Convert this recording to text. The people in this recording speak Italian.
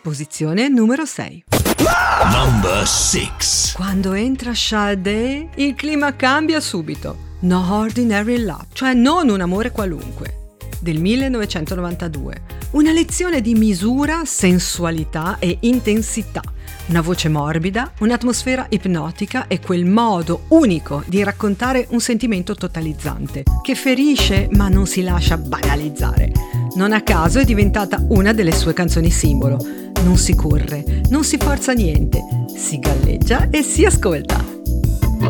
Posizione numero 6. Number 6. Quando entra Sade, il clima cambia subito. No Ordinary Love, cioè non un amore qualunque, del 1992. Una lezione di misura, sensualità e intensità. Una voce morbida, un'atmosfera ipnotica e quel modo unico di raccontare un sentimento totalizzante, che ferisce ma non si lascia banalizzare. Non a caso è diventata una delle sue canzoni simbolo. Non si corre, non si forza niente, si galleggia e si ascolta.